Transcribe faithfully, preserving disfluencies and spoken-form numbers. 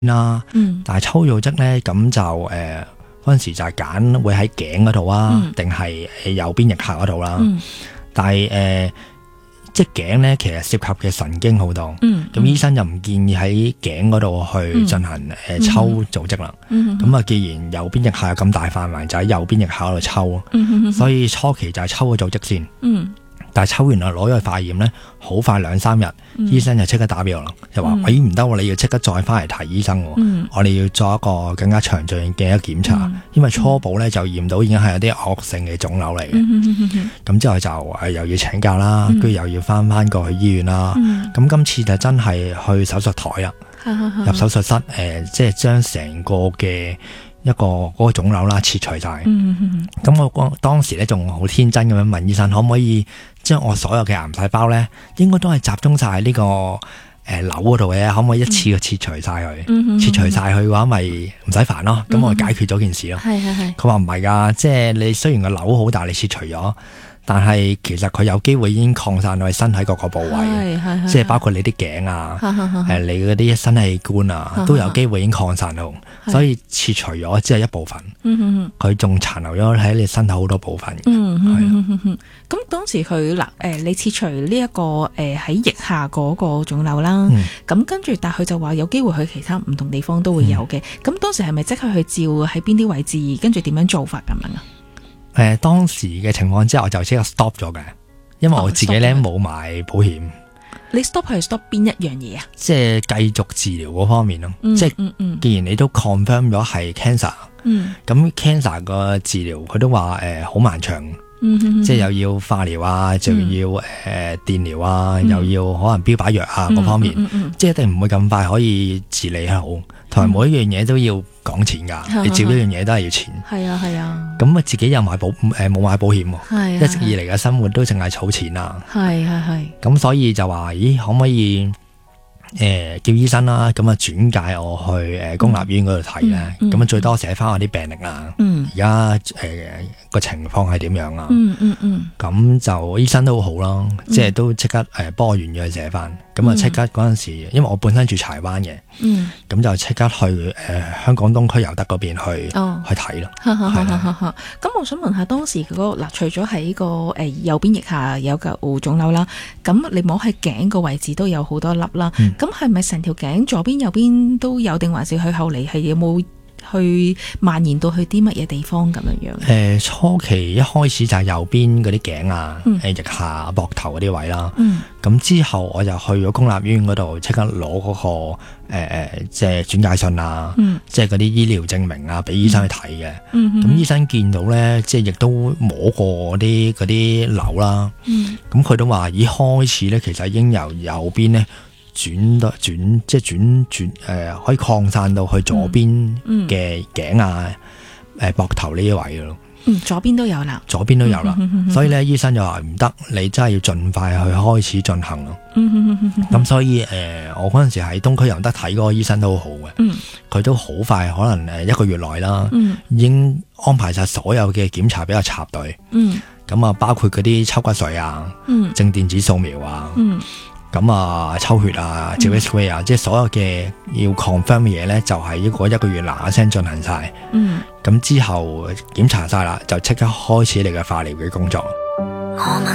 啦，嗯、但係抽組織咧咁就誒嗰陣時就係揀會喺頸嗰度啊，定係誒右邊腋下嗰度啦。嗯、但係誒、呃、即係頸咧，其實涉及嘅神經好多，咁、嗯嗯、醫生就唔建議喺頸嗰度去進行誒、嗯呃、抽組織啦。咁啊、嗯，嗯、既然右邊腋下有咁大範圍，就喺右邊腋下嗰度抽，嗯嗯、所以初期就係抽個組織先。嗯但係抽完啦，攞咗去化驗咧，好快兩三日，嗯、醫生就即刻打俾我啦，就話：喂，唔得喎，你要即刻再翻嚟睇醫生喎，嗯、我哋要做一個更加詳盡嘅一個檢查，嗯、因為初步咧就驗到已經係有啲惡性嘅腫瘤嚟嘅。咁、嗯嗯、之後就誒又要請假啦，跟住、嗯、又要翻翻過去醫院啦。咁、嗯、今次就真係去手術台啦，嗯、入手術室誒、呃，即係將成個嘅一個嗰、嗰個腫瘤啦切除晒。咁、嗯嗯、我當當時咧仲好天真咁樣問醫生，可唔可以將我所有嘅癌細胞咧，應該都係集中晒喺呢個誒瘤嗰度嘅，可唔可以一次過切除晒佢？嗯、切除晒佢嘅話，咪唔使煩咯。咁、嗯、我解決咗件事咯。係係係。佢話唔係噶，即係你雖然個瘤好大，你切除咗，但係其實佢有機會已經擴散到你身體各個部位，即係包括你啲頸啊，誒你嗰啲身體器官啊，都有機會已經擴散到，所以切除咗只係一部分，佢仲殘留咗喺你身體好多部分。 咁當時佢嗱誒，你切除呢一個誒喺腋下嗰個腫瘤啦，咁跟住但係佢就話有機會去其他唔同地方都會有嘅。咁當時係咪即刻去照喺邊啲位置，跟住點樣做法咁樣啊？ 誒、呃，當時嘅情況之下，我就即刻 stop 咗嘅，因為我自己咧冇買保險。 你 stop 係 stop 邊一樣嘢啊？ 即係繼續治療嗰方面咯。嗯、即係，嗯嗯、既然你都 confirm 咗係 cancer，咁、嗯、cancer 個治療佢都話誒好漫長。嗯、哼哼即係又要化療啊，就要誒、嗯呃、電療啊，嗯、又要可能標靶藥啊嗰、嗯、方面，嗯嗯嗯、即係一定唔會咁快可以治理好，同埋每一樣嘢都要講錢噶，嗯、你照一樣嘢都係要錢。係啊係啊，咁啊自己又買保誒冇、呃、買保險，係一直以嚟嘅生活都淨係儲錢啊。係係係，咁所以就話咦可唔可以？誒、呃，叫醫生啦，咁啊轉介我去誒、呃、公立醫院嗰度睇咧，咁啊、嗯嗯、最多寫翻我啲病歷啊，而家誒個情況係點樣啊？嗯嗯嗯，咁、嗯嗯、就醫生都好好啦，嗯、即係都即刻誒幫我完咗去寫翻，咁啊即刻嗰陣時，因為我本身住柴灣嘅，嗯，咁就即刻去誒、呃、香港東區尤德嗰邊去、哦、去睇咯。 咁我想問下當時嗰、那個嗱，除咗喺個誒右邊腋下有個腫瘤啦，咁你摸喺頸個位置都有好多粒啦。嗯咁係咪成條頸左邊右邊都有，定還是佢後嚟係有冇去蔓延到去啲乜嘢地方咁樣樣？誒、 呃，初期一開始就係右邊嗰啲頸啊，誒、嗯，腋下、膊頭嗰啲位啦。嗯。咁之後我就去咗公立醫院嗰度，即刻攞嗰個誒誒，即係轉介信啊，嗯、即係嗰啲醫療證明啊，俾醫生去睇嘅。咁、嗯嗯、醫生見到咧，即係亦都摸過嗰啲嗰啲瘤啦。咁佢、嗯、都話，咦，開始咧，其實已經由右邊咧。轉到轉即係轉轉誒，可以擴散到去左邊嘅頸啊，誒膊頭呢一位咯。 嗯，左邊都有啦， 左邊都有啦。嗯、所以咧，醫生就話唔得，你真係要盡快去開始進行咯。咁、嗯嗯、所以誒、呃，我嗰陣時喺東區尤德睇嗰個醫生都好好嘅。佢、嗯、都好快，可能誒一個月內啦，嗯、已經安排晒所有嘅檢查俾我插隊。咁啊、嗯，包括嗰啲抽骨髓啊，嗯、正電子掃描啊。嗯咁啊，抽血啊，照 X 光啊，嗯、即係所有嘅要 confirm 嘅嘢咧，就係一個一個月嗱嗱聲進行晒。嗯，咁之後檢查晒啦，就即刻開始你嘅化療嘅工作。